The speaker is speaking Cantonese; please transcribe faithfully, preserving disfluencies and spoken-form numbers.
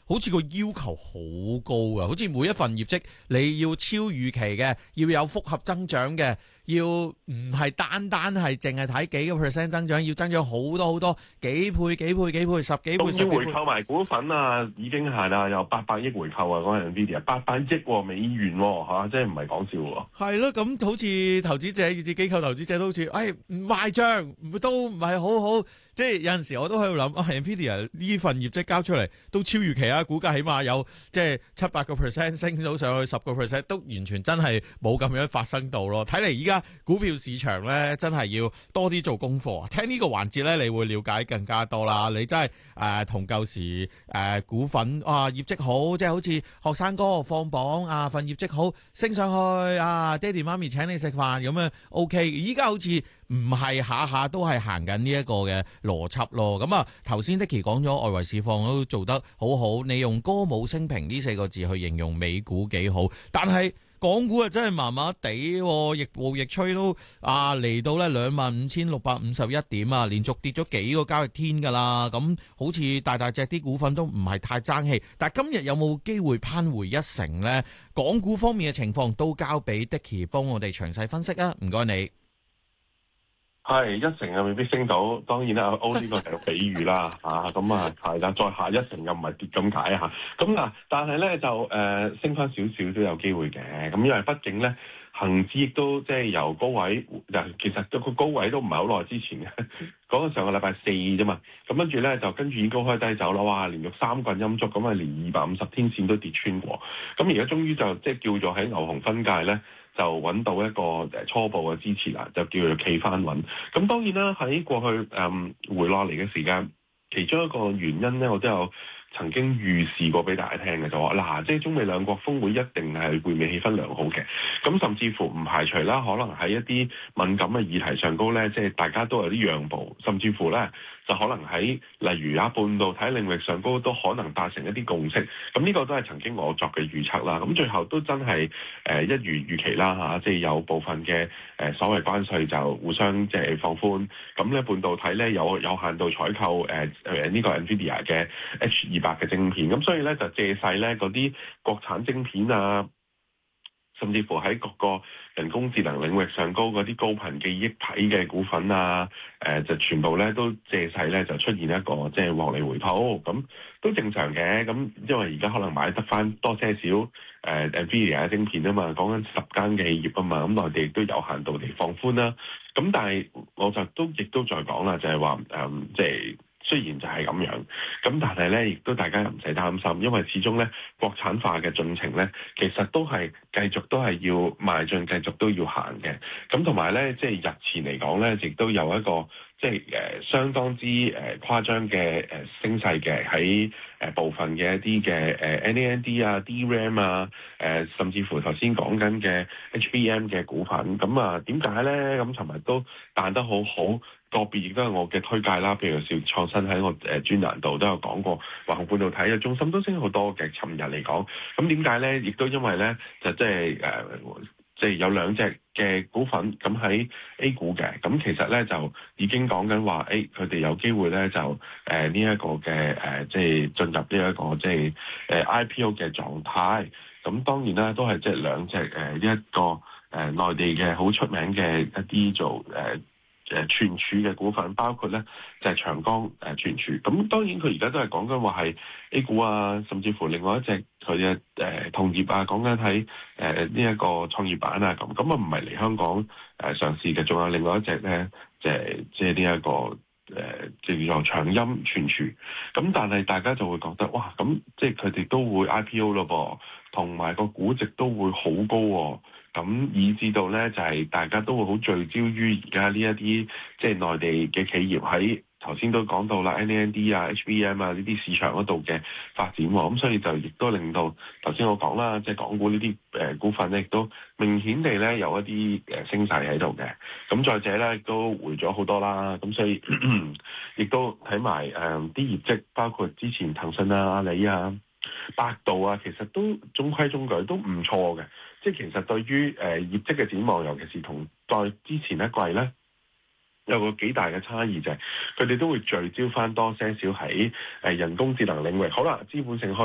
好似個要求好高啊，好似每一份業績你要超預期嘅，要有複合增長嘅，要唔係單單係淨係睇幾個 percent 增長，要增長好多好多，幾倍幾倍幾倍，十幾倍十幾倍。 回購埋股份啊，已經係啦，有八百億回購啊，嗰陣 Nvidia 八百億美元喎嚇，即係唔係講笑喎。 係咯，咁好似投資者以至機構投資者都好似，誒唔賣帳，都唔係好好。即係有陣時我都喺度諗，啊 Nvidia 呢份業績交出嚟都超預期啊，股價起碼有即係七八個 percent 升到上去十個 percent，都完全真係冇咁樣發生到咯。睇嚟依家股票市場咧真係要多啲做功課。聽呢個環節咧，你會了解更加多啦。你真係誒同舊時誒、呃、股份啊業績好，即係好似學生哥放榜啊份業績好升上去啊，爹哋媽咪請你食飯咁樣 OK。依家好似唔係下下都係行緊呢一個嘅邏輯咯。咁啊，頭先 Dicky 講咗外圍市況都做得好好，你用歌舞升平呢四個字去形容美股幾好，但係港股啊真係麻麻地，逆步逆吹都啊嚟到咧兩萬五千六百五十一點啊，連續跌咗幾個交易天噶啦。咁好似大大隻啲股份都唔係太爭氣，但係今日有冇機會攀回一成呢？港股方面嘅情況都交俾 Dicky 幫我哋詳細分析啊，唔該你。 係一成又未必升到，當然啦，歐呢個係個比喻啦，嚇咁啊係啦，再下一成又唔係跌咁解嚇，咁嗱，但係咧就誒、呃、升翻少少都有機會嘅，咁因為畢竟咧恆指亦都即係由高位，其實個高位都唔係好耐之前嘅，嗰個上個禮拜四啫嘛，咁跟住咧就跟住已經高開低走啦，哇，連續三棍陰燭，咁啊連二百五十天線都跌穿過，咁而家終於就即係叫做喺牛熊分界咧。就揾到一個誒初步嘅支持啦，就叫做企翻穩。咁當然啦，喺過去誒、嗯、回落嚟嘅時間，其中一個原因咧，我都有曾經預示過俾大家聽嘅，就話嗱，即係中美兩國峰會一定係會面氣氛良好嘅。咁甚至乎唔排除啦，可能喺一啲敏感嘅議題上高咧，即係大家都有啲讓步，甚至乎咧就可能喺例如啊半導體領域上高都可能達成一啲共識。咁呢個都係曾經我作嘅預測啦。咁最後都真係誒一如預期啦嚇，即係有部分嘅誒所謂關稅就互相即係放寬。咁咧半導體咧有有限度採購誒誒呢個 Nvidia 嘅 H 二百嘅晶片，咁所以咧就借勢咧嗰啲國產晶片啊，甚至乎喺各個人工智能領域上高嗰啲高頻記憶體嘅股份啊，誒、呃、就全部咧都借勢咧就出現一個即係獲利回吐，咁都正常嘅。咁因為而家可能買得翻多些少誒 Nvidia 嘅晶片啊嘛，講緊十間嘅企業啊嘛，咁內地亦都有限度地放寬啦。咁但係我就都亦都再講啦，就係話誒即係。雖然就係咁樣，咁但係咧，亦都大家又唔使擔心，因為始終咧國產化嘅進程咧，其實都係繼續都係要邁進，繼續都要行嘅。咁同埋咧，即係日前嚟講咧，亦都有一個即係誒、呃、相當之誒、呃、誇張嘅誒升勢嘅喺誒部分嘅一啲嘅誒 N A N D 啊、D RAM 啊、誒、呃、甚至乎頭先講緊嘅 H B M 嘅股份。咁啊點解咧？咁尋日都彈得好好。個別亦都係我嘅推介啦，譬如說創新喺我誒專欄度都有講過，華虹半導體嘅中芯都升好多嘅。尋日嚟講，咁點解咧？亦都因為咧，就即係誒，即係有兩隻嘅股份咁喺 A 股嘅，咁其實咧就已經講緊話，誒佢哋有機會咧就誒呢一個嘅誒，即係進入呢一個即係誒 I P O 嘅狀態。咁當然啦，都係即係兩隻誒一個誒內地嘅好出名嘅一啲做誒。誒存儲嘅股份，包括咧就係、是、長江誒存儲。咁當然佢而家都係講緊話係 A 股啊，甚至乎另外一隻佢嘅誒同業啊，講緊喺誒呢一個創業板啊咁。咁啊唔係嚟香港誒、呃、上市嘅，仲有另外一隻咧，就係即係呢一個誒、呃、叫做長鑫存儲。咁但係大家就會覺得哇，咁即係佢哋都會 I P O 咯噃，同埋個估值都會好高喎、啊。咁以至到咧，就係、是、大家都會好聚焦於而家呢一啲即係內地嘅企業喺頭先都講到啦 ，N A N D 啊、H B M 啊呢啲市場嗰度嘅發展喎。咁所以就亦都令到頭先我講啦，即係港股呢啲誒股份咧，亦都明顯地咧有一啲誒升勢喺度嘅。咁再者咧，亦都回咗好多啦。咁所以亦都睇埋誒啲業績，包括之前騰訊啊、阿里啊、百度啊，其實都中規中矩，都唔錯嘅。即係其實對於誒、呃、業績嘅展望，尤其是同在之前一季咧，有個幾大嘅差異就係佢哋都會聚焦翻多些少喺誒人工智能領域。好啦，資本性開